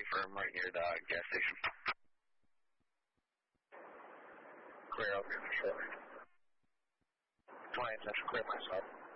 confirm right near the gas station. Clear, okay, for sure. 20 attention, clear my side.